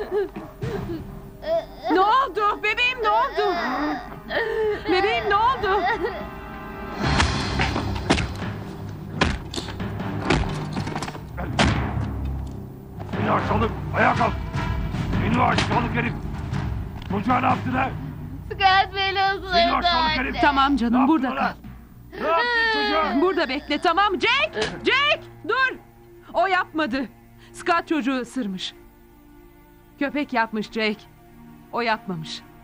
Ne oldu? Bebeğim ne oldu? Bebeğim ne oldu? Seni aşağılık, ayağa kalk! Seni aşağılık herif! Çocuğa ne yaptın ha? Scott beni Seni ısırdı aşağılık herif! anne. Tamam Ne canım, yaptın burada ona? kal. Ne yaptın çocuğa? Burada bekle, tamam. Jack! Jack! Dur! O yapmadı. Scott çocuğu ısırmış. Köpek yapmış Jack. O yapmamış.